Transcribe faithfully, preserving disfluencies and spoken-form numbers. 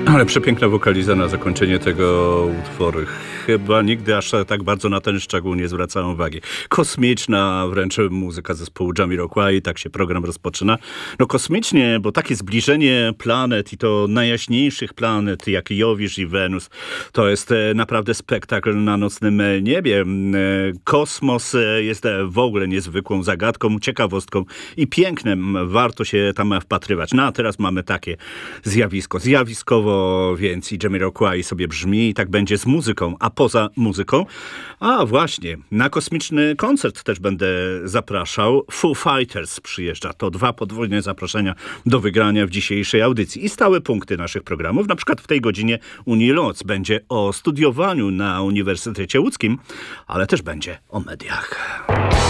Ale przepiękna wokaliza na zakończenie tego utworu. Chyba nigdy aż tak bardzo na ten szczegół nie zwracałem uwagi. Kosmiczna wręcz muzyka zespołu Jamiroquai, tak się program rozpoczyna. No kosmicznie, bo takie zbliżenie planet i to najjaśniejszych planet, jak Jowisz i Wenus, to jest naprawdę spektakl na nocnym niebie. Kosmos jest w ogóle niezwykłą zagadką, ciekawostką i pięknem. Warto się tam wpatrywać. No a teraz mamy takie zjawisko. Zjawiskowo więc i Jamiroquai sobie brzmi i tak będzie z muzyką, a poza muzyką, a właśnie, na kosmiczny koncert też będę zapraszał. Foo Fighters przyjeżdża. To dwa podwójne zaproszenia do wygrania w dzisiejszej audycji. I stałe punkty naszych programów, na przykład w tej godzinie Uniloc będzie o studiowaniu na Uniwersytecie Łódzkim, ale też będzie o mediach.